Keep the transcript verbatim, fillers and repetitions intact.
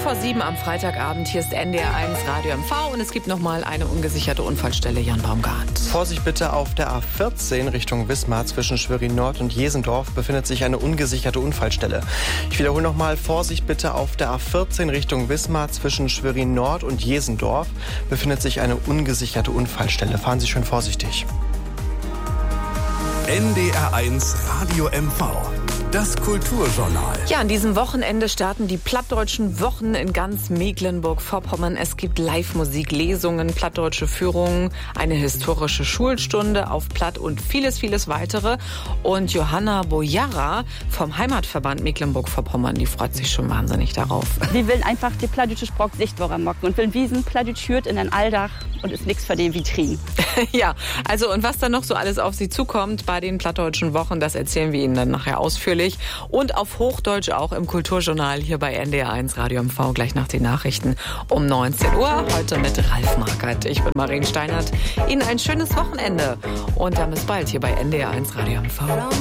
vor sieben am Freitagabend. Hier ist N D R eins Radio M V und es gibt nochmal eine ungesicherte Unfallstelle. Jan Baumgart. Vorsicht bitte, auf der A vierzehn Richtung Wismar zwischen Schwerin Nord und Jesendorf befindet sich eine ungesicherte Unfallstelle. Ich wiederhole nochmal, Vorsicht bitte, auf der A vierzehn Richtung Wismar zwischen Schwerin Nord und Jesendorf befindet sich eine ungesicherte Unfallstelle. Fahren Sie schön vorsichtig. N D R eins Radio M V. Das Kulturjournal. Ja, an diesem Wochenende starten die Plattdeutschen Wochen in ganz Mecklenburg-Vorpommern. Es gibt Live-Musik, Lesungen, plattdeutsche Führungen, eine historische Schulstunde auf Platt und vieles, vieles weitere. Und Johanna Bojarra vom Heimatverband Mecklenburg-Vorpommern, die freut sich schon wahnsinnig darauf. Wir wollen einfach die plattdeutsche Sprache sichtbarer machen und wollen wiesen, Plattdeutsch hört in ein Alldach und ist nichts für den Vitrinen. Ja, also und was dann noch so alles auf Sie zukommt bei den Plattdeutschen Wochen, das erzählen wir Ihnen dann nachher ausführlich. Und auf Hochdeutsch auch im Kulturjournal hier bei N D R eins Radio M V gleich nach den Nachrichten um neunzehn Uhr. Heute mit Ralf Markert. Ich bin Marien Steinert. Ihnen ein schönes Wochenende und dann bis bald hier bei N D R eins Radio M V.